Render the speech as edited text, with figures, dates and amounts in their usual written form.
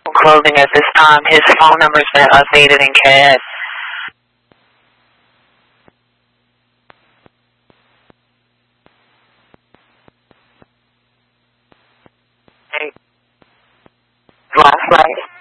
clothing at this time. His phone number's been updated in CAD. Last night.